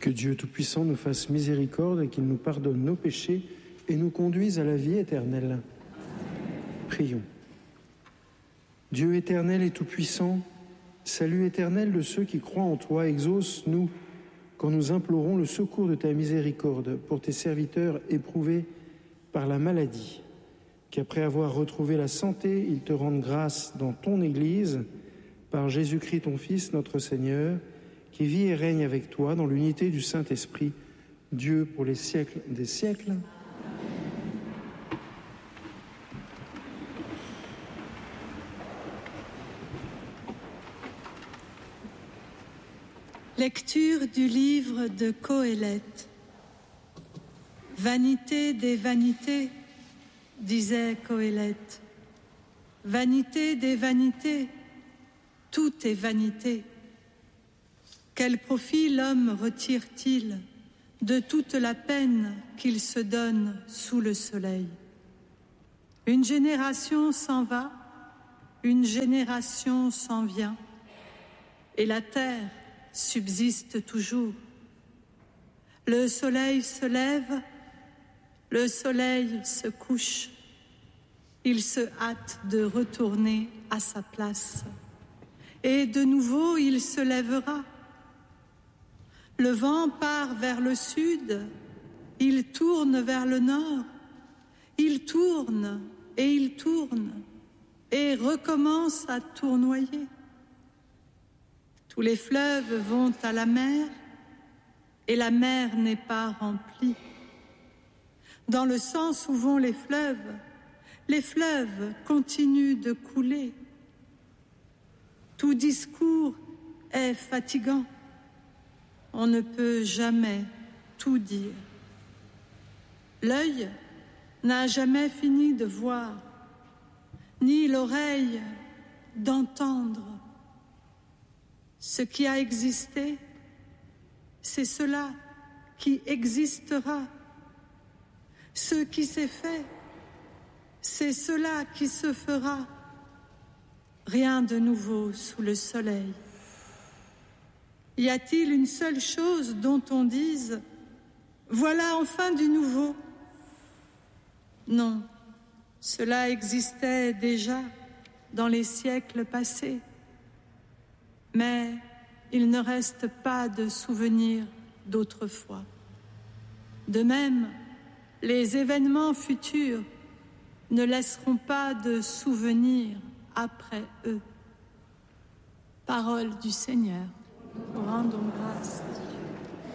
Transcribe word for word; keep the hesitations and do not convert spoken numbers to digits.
Que Dieu Tout-Puissant nous fasse miséricorde et qu'il nous pardonne nos péchés et nous conduise à la vie éternelle. Prions. Dieu éternel et Tout-Puissant, salut éternel de ceux qui croient en toi, exauce-nous quand nous implorons le secours de ta miséricorde pour tes serviteurs éprouvés par la maladie, qu'après avoir retrouvé la santé, ils te rendent grâce dans ton Église, par Jésus-Christ ton Fils, notre Seigneur, qui vit et règne avec toi dans l'unité du Saint-Esprit, Dieu pour les siècles des siècles. Lecture du livre de Qoéleth. Vanité des vanités, disait Qoéleth. Vanité des vanités, tout est vanité. Quel profit l'homme retire-t-il de toute la peine qu'il se donne sous le soleil? Une génération s'en va, une génération s'en vient, et la terre subsiste toujours. Le soleil se lève, le soleil se couche. Il se hâte de retourner à sa place. Et de nouveau, il se lèvera. Le vent part vers le sud, il tourne vers le nord, il tourne et il tourne et recommence à tournoyer. Tous les fleuves vont à la mer et la mer n'est pas remplie. Dans le sens où vont les fleuves, les fleuves continuent de couler. Tout discours est fatigant. On ne peut jamais tout dire. L'œil n'a jamais fini de voir, ni l'oreille d'entendre. Ce qui a existé, c'est cela qui existera. Ce qui s'est fait, c'est cela qui se fera. Rien de nouveau sous le soleil. Y a-t-il une seule chose dont on dise « Voilà enfin du nouveau » ? Non, cela existait déjà dans les siècles passés. Mais il ne reste pas de souvenirs d'autrefois. De même, les événements futurs ne laisseront pas de souvenirs après eux. Parole du Seigneur. Rendons grâce.